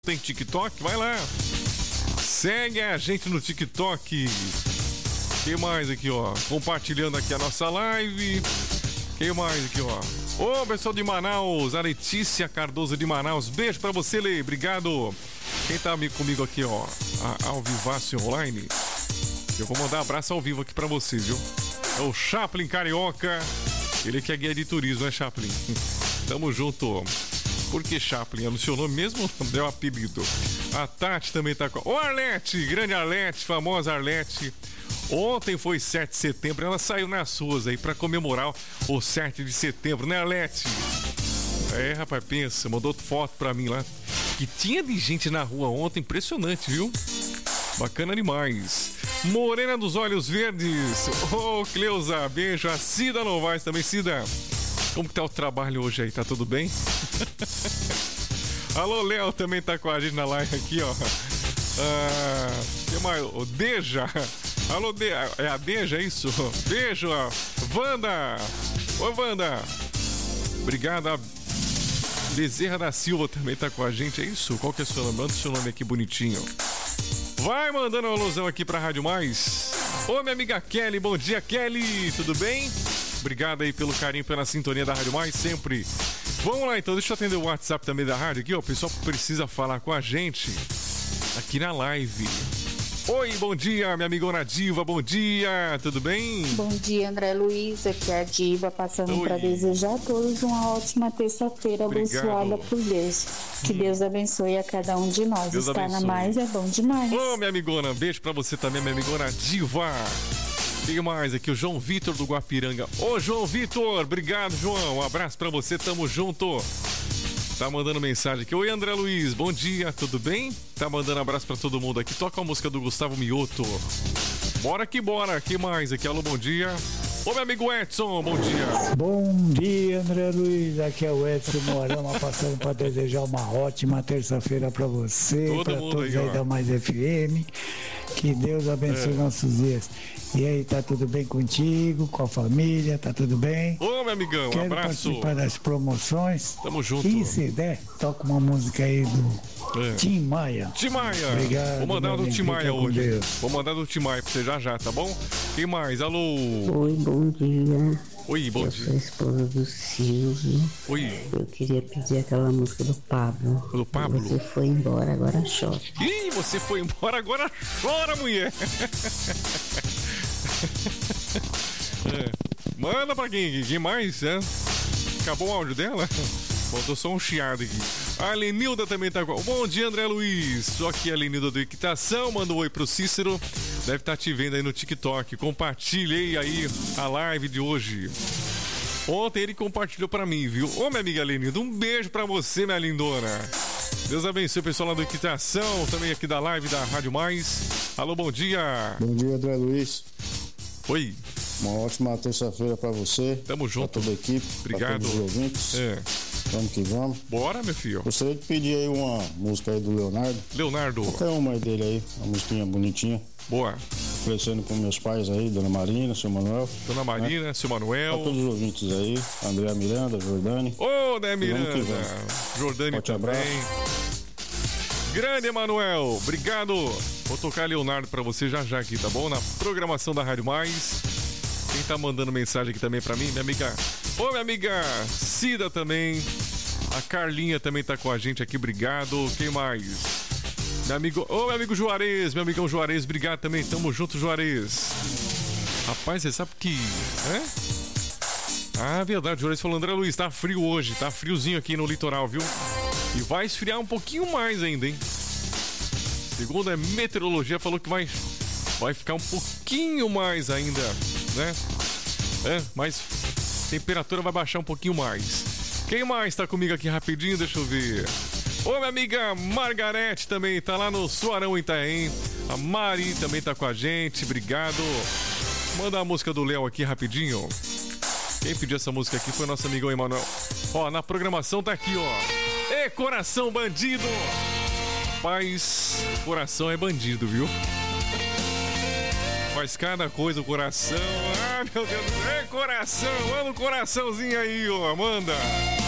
Tem TikTok? Vai lá. Segue a gente no TikTok. Quem mais aqui, ó? Compartilhando aqui a nossa live. Quem mais aqui, ó? Ô, pessoal de Manaus, a Letícia Cardoso de Manaus. Beijo pra você, Lê. Obrigado. Quem tá comigo aqui, ó? Ao Vivace Online. Eu vou mandar um abraço ao vivo aqui pra você, viu? É o Chaplin Carioca. Ele que é guia de turismo, né, Chaplin? Tamo junto. Por que Chaplin? É no seu nome mesmo? Deu apelido. A Tati também tá com... Ô, Arlete! Grande Arlete, famosa Arlete. Ontem foi 7 de setembro. Ela saiu nas ruas aí pra comemorar o 7 de setembro, né, Arlete? É, rapaz, pensa. Mandou foto pra mim lá. Que tinha de gente na rua ontem. Impressionante, viu? Bacana demais. Morena dos Olhos Verdes. Ô, Cleusa, beijo. A Cida Novaes também. Cida, como que tá o trabalho hoje aí? Tá tudo bem? Alô, Léo também tá com a gente na live aqui, ó. Tem mais? O Deja. Alô, é a Deja, é isso? Beijo, ó. Wanda. Oi, Wanda. Obrigado. Bezerra da Silva também tá com a gente, é isso? Qual que é o seu nome? Manda o seu nome aqui bonitinho. Vai mandando uma alusão aqui pra Rádio Mais. Ô, minha amiga Kelly, bom dia, Kelly. Tudo bem? Obrigado aí pelo carinho, pela sintonia da Rádio Mais, sempre. Vamos lá então, deixa eu atender o WhatsApp também da rádio aqui, ó. O pessoal precisa falar com a gente aqui na live. Oi, bom dia, minha amigona Diva, bom dia, tudo bem? Bom dia, André Luiz, aqui é a Diva, passando para desejar a todos uma ótima terça-feira abençoada por Deus. Que Deus abençoe a cada um de nós. Deus Estar abençoe. na Mais é bom demais. Ô, minha amigona, beijo pra você também, minha amigona Diva. Tem mais aqui, o João Vitor do Guapiranga. Ô, João Vitor, obrigado, João. Um abraço pra você, tamo junto. Tá mandando mensagem aqui. Oi, André Luiz, bom dia, tudo bem? Tá mandando abraço pra todo mundo aqui. Toca a música do Gustavo Mioto. Bora que bora. Que mais aqui? Alô, bom dia. Ô, meu amigo Edson, bom dia. Bom dia, André Luiz. Aqui é o Edson Morama, passando para desejar uma ótima terça-feira para você, para todos aí da Mais FM. Que Deus abençoe nossos dias. E aí, tá tudo bem contigo, com a família? Tá tudo bem? Ô, meu amigão, um abraço. Participar das promoções. Tamo junto. E se der, toca uma música aí do Tim Maia. Tim Maia. Obrigado. Vou mandar do Tim Maia hoje. Deus. Vou mandar do Tim Maia pra você já, tá bom? Quem mais? Alô? Oi, bom dia. Oi, bom dia. Eu sou a esposa do Silvio. Oi. Eu queria pedir aquela música do Pablo. Do Pablo? Você foi embora, agora chora. Ih, você foi embora, agora chora, mulher. Manda pra quem mais? Acabou o áudio dela? Faltou só um chiado aqui. A Lenilda também tá com... Bom dia, André Luiz. Só que a Lenilda do Equitação mandou um oi pro Cícero. Deve estar te vendo aí no TikTok. Compartilhei aí a live de hoje. Ontem ele compartilhou pra mim, viu? Ô, minha amiga Lenilda, um beijo pra você, minha lindona. Deus abençoe o pessoal lá do Equitação, também aqui da live da Rádio Mais. Alô, bom dia. Bom dia, André Luiz. Oi. Uma ótima terça-feira pra você. Tamo junto. Pra toda a equipe. Obrigado. Pra todos os ouvintes. Vamos que vamos. Bora, meu filho. Gostaria de pedir aí uma música aí do Leonardo. Leonardo. Qualquer uma aí dele aí, uma musiquinha bonitinha. Boa. Oferecendo com meus pais aí, Dona Marina, seu Manuel. Dona Marina, né? seu Manuel. Pra todos os ouvintes aí, Andréa Miranda, Jordane. Ô, né, Miranda. Jordane Forte também. Abraço. Grande, Emanuel. Obrigado. Vou tocar Leonardo pra você já aqui, tá bom? Na programação da Rádio Mais. Quem tá mandando mensagem aqui também pra mim? Minha amiga... Ô, minha amiga Cida também. A Carlinha também tá com a gente aqui, obrigado. Quem mais? Meu amigo... Ô, meu amigo Juarez, meu amigão Juarez, obrigado também. Tamo junto, Juarez. Rapaz, você sabe que... Ah, verdade, Juarez falou, André Luiz, tá frio hoje, tá friozinho aqui no litoral, viu? E vai esfriar um pouquinho mais ainda, hein? Segundo a meteorologia, falou que vai ficar um pouquinho mais ainda, né? Mas a temperatura vai baixar um pouquinho mais. Quem mais tá comigo aqui rapidinho? Deixa eu ver. Ô, minha amiga Margarete também tá lá no Suarão Itaém. A Mari também tá com a gente, obrigado. Manda a música do Léo aqui rapidinho. Quem pediu essa música aqui foi nosso amigão Emanuel. Ó, na programação tá aqui, ó. E coração bandido. Rapaz, coração é bandido, viu? Faz cada coisa o coração. Ah, meu Deus do céu. É coração. Manda um coraçãozinho aí, ó. Manda.